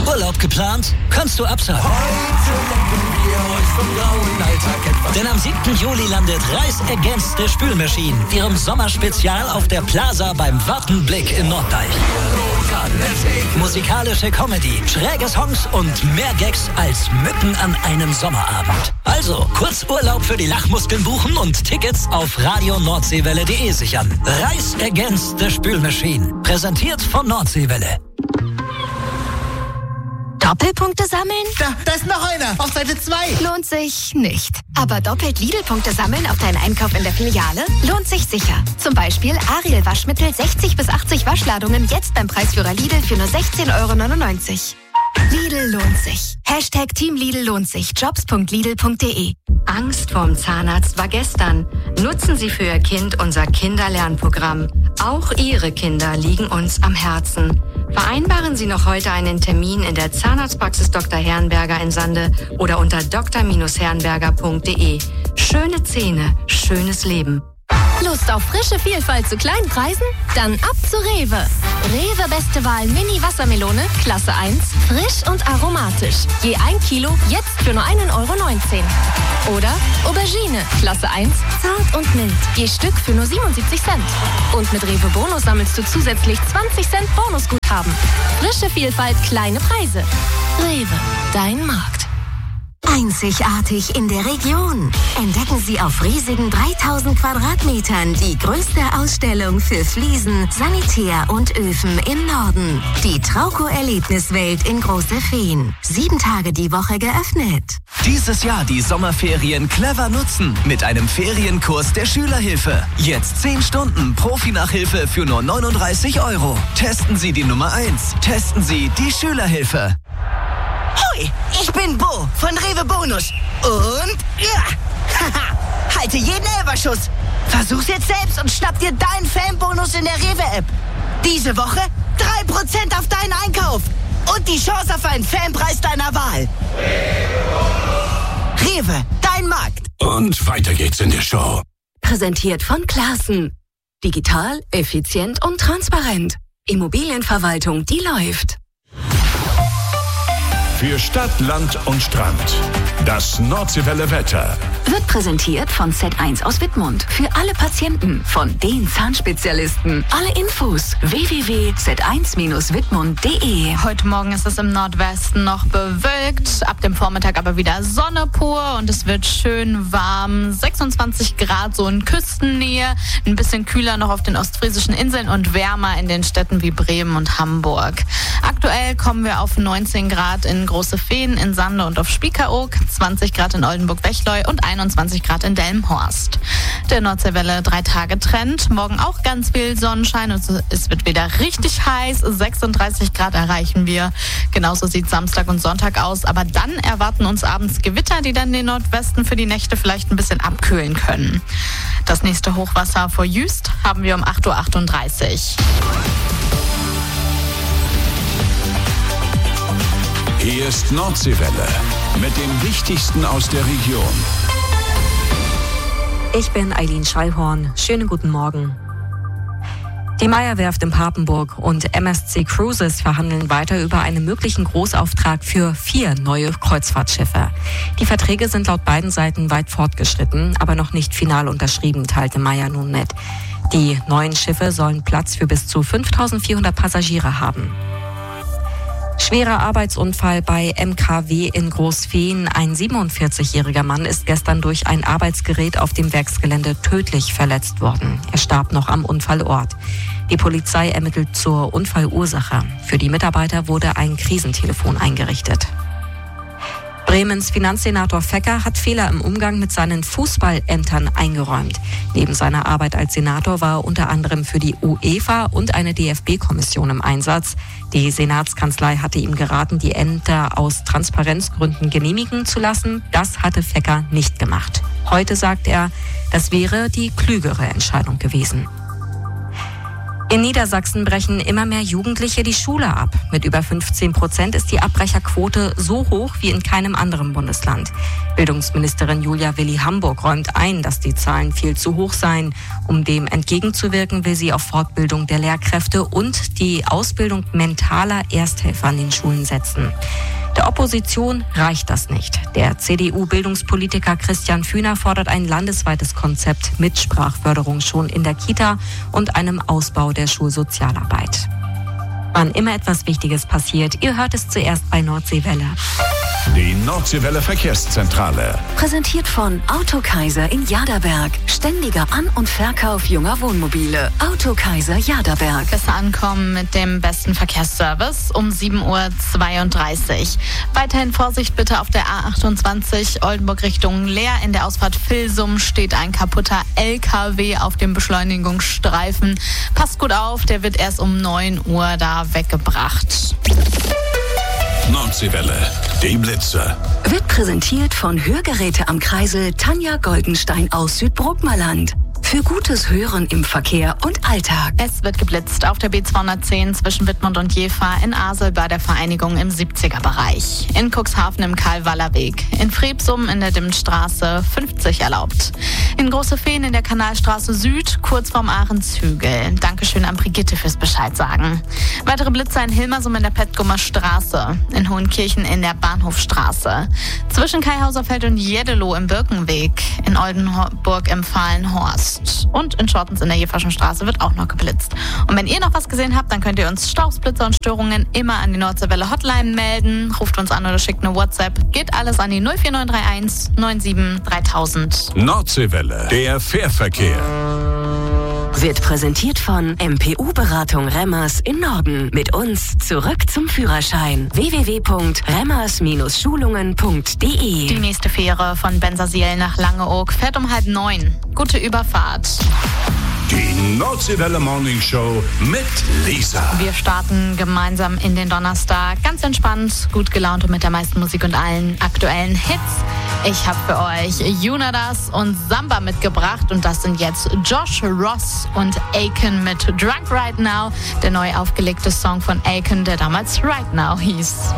Urlaub geplant? Kannst du absagen. Heute lenken wir euch vom grauen Alltag etwas. Denn am 7. Juli landet Reis Against the Spülmaschine, ihrem Sommerspezial auf der Plaza beim Wartenblick in Norddeich. Musikalische Comedy, schräge Songs und mehr Gags als Mücken an einem Sommerabend. Also, Kurzurlaub für die Lachmuskeln buchen und Tickets auf radionordseewelle.de sichern. Reis Against the Spülmaschine. Präsentiert von Nordseewelle. Doppelpunkte sammeln? Da ist noch einer, auf Seite 2. Lohnt sich nicht. Aber doppelt Lidl-Punkte sammeln auf deinen Einkauf in der Filiale? Lohnt sich sicher. Zum Beispiel Ariel Waschmittel 60 bis 80 Waschladungen jetzt beim Preisführer Lidl für nur 16,99 €. Lidl lohnt sich. Hashtag Team Lidl lohnt sich. Jobs.lidl.de. Angst vorm Zahnarzt war gestern. Nutzen Sie für Ihr Kind unser Kinderlernprogramm. Auch Ihre Kinder liegen uns am Herzen. Vereinbaren Sie noch heute einen Termin in der Zahnarztpraxis Dr. Herrenberger in Sande oder unter dr-herrenberger.de. Schöne Zähne, schönes Leben. Lust auf frische Vielfalt zu kleinen Preisen? Dann ab zu Rewe. Rewe Beste Wahl Mini Wassermelone, Klasse 1, frisch und aromatisch. Je 1 Kilo, jetzt für nur 1,19 €. Oder Aubergine, Klasse 1, zart und mild. Je Stück für nur 77 Cent. Und mit Rewe Bonus sammelst du zusätzlich 20 Cent Bonusguthaben. Frische Vielfalt, kleine Preise. Rewe, dein Markt. Einzigartig in der Region. Entdecken Sie auf riesigen 3000 Quadratmetern die größte Ausstellung für Fliesen, Sanitär und Öfen im Norden. Die Trauco-Erlebniswelt in Große Feen. 7 Tage die Woche geöffnet. Dieses Jahr die Sommerferien clever nutzen mit einem Ferienkurs der Schülerhilfe. Jetzt 10 Stunden Profi-Nachhilfe für nur 39 €. Testen Sie die Nummer 1. Testen Sie die Schülerhilfe. Hoi, ich bin Bo von Rewe Bonus. Und ja, halte jeden Elferschuss. Versuch's jetzt selbst und schnapp dir deinen Fanbonus in der Rewe-App. Diese Woche 3% auf deinen Einkauf. Und die Chance auf einen Fanpreis deiner Wahl. Rewe, dein Markt. Und weiter geht's in der Show. Präsentiert von Classen. Digital, effizient und transparent. Immobilienverwaltung, die läuft. Für Stadt, Land und Strand. Das Nordseewelle Wetter. Wird präsentiert von Z1 aus Wittmund. Für alle Patienten von den Zahnspezialisten. Alle Infos www.z1-wittmund.de. Heute Morgen ist es im Nordwesten noch bewölkt. Ab dem Vormittag aber wieder Sonne pur und es wird schön warm. 26 Grad so in Küstennähe. Ein bisschen kühler noch auf den ostfriesischen Inseln und wärmer in den Städten wie Bremen und Hamburg. Aktuell kommen wir auf 19 Grad in Große Feen, in Sande und auf Spiekeroog, 20 Grad in Oldenburg-Wechleu und 21 Grad in Delmenhorst. Der Nordseewelle 3-Tage-Trend. Morgen auch ganz viel Sonnenschein und es wird wieder richtig heiß. 36 Grad erreichen wir. Genauso sieht Samstag und Sonntag aus. Aber dann erwarten uns abends Gewitter, die dann den Nordwesten für die Nächte vielleicht ein bisschen abkühlen können. Das nächste Hochwasser vor Jüst haben wir um 8:38 Uhr. Hier ist Nordseewelle mit dem Wichtigsten aus der Region. Ich bin Eileen Schallhorn. Schönen guten Morgen. Die Meyer-Werft in Papenburg und MSC Cruises verhandeln weiter über einen möglichen Großauftrag für 4 neue Kreuzfahrtschiffe. Die Verträge sind laut beiden Seiten weit fortgeschritten, aber noch nicht final unterschrieben, teilte Meyer nun mit. Die neuen Schiffe sollen Platz für bis zu 5.400 Passagiere haben. Schwerer Arbeitsunfall bei MKW in Großfehn. Ein 47-jähriger Mann ist gestern durch ein Arbeitsgerät auf dem Werksgelände tödlich verletzt worden. Er starb noch am Unfallort. Die Polizei ermittelt zur Unfallursache. Für die Mitarbeiter wurde ein Krisentelefon eingerichtet. Bremens Finanzsenator Fecker hat Fehler im Umgang mit seinen Fußballämtern eingeräumt. Neben seiner Arbeit als Senator war er unter anderem für die UEFA und eine DFB-Kommission im Einsatz. Die Senatskanzlei hatte ihm geraten, die Ämter aus Transparenzgründen genehmigen zu lassen. Das hatte Fecker nicht gemacht. Heute sagt er, das wäre die klügere Entscheidung gewesen. In Niedersachsen brechen immer mehr Jugendliche die Schule ab. Mit über 15% ist die Abbrecherquote so hoch wie in keinem anderen Bundesland. Bildungsministerin Julia Willi-Hamburg räumt ein, dass die Zahlen viel zu hoch seien. Um dem entgegenzuwirken, will sie auf Fortbildung der Lehrkräfte und die Ausbildung mentaler Ersthelfer an den Schulen setzen. Der Opposition reicht das nicht. Der CDU-Bildungspolitiker Christian Fühner fordert ein landesweites Konzept mit Sprachförderung schon in der Kita und einem Ausbau der Schulsozialarbeit. Wann immer etwas Wichtiges passiert, ihr hört es zuerst bei Nordseewelle. Die Nordseewelle Verkehrszentrale. Präsentiert von Autokaiser in Jaderberg. Ständiger An- und Verkauf junger Wohnmobile. Autokaiser Jaderberg. Besser ankommen mit dem besten Verkehrsservice um 7:32 Uhr. Weiterhin Vorsicht bitte auf der A28 Oldenburg Richtung Leer. In der Ausfahrt Vilsum steht ein kaputter LKW auf dem Beschleunigungsstreifen. Passt gut auf, der wird erst um 9 Uhr da weggebracht. Nordseewelle, die Blitze. Wird präsentiert von Hörgeräte am Kreisel Tanja Goldenstein aus Südbruckmerland. Für gutes Hören im Verkehr und Alltag. Es wird geblitzt auf der B210 zwischen Wittmund und Jever, in Asel bei der Vereinigung im 70er-Bereich, in Cuxhaven im Karl-Waller-Weg, in Frebsum in der Dimmstraße 50 erlaubt, in Große Feen in der Kanalstraße Süd, kurz vorm Ahrens-Hügel. Dankeschön an Brigitte fürs Bescheid sagen. Weitere Blitzer in Hilmersum in der Petgumer Straße, in Hohenkirchen in der Bahnhofstraße, zwischen Kaihauserfeld und Jeddelo im Birkenweg, in Oldenburg im Fahlenhorst. Und in Schortens in der Jeverschen Straße wird auch noch geblitzt. Und wenn ihr noch was gesehen habt, dann könnt ihr uns Staubsblitzer und Störungen immer an die Nordseewelle Hotline melden. Ruft uns an oder schickt eine WhatsApp. Geht alles an die 04931 97 3000. Nordseewelle, der Fährverkehr. Wird präsentiert von MPU-Beratung Remmers in Norden. Mit uns zurück zum Führerschein. www.remmers-schulungen.de. Die nächste Fähre von Bensersiel nach Langeoog fährt um 8:30. Gute Überfahrt. Die Nordseewelle Morning Show mit Lisa. Wir starten gemeinsam in den Donnerstag. Ganz entspannt, gut gelaunt und mit der meisten Musik und allen aktuellen Hits. Ich habe für euch Yunadas und Samba mitgebracht und das sind jetzt Josh Ross und Aiken mit Drunk Right Now, der neu aufgelegte Song von Aiken, der damals Right Now hieß.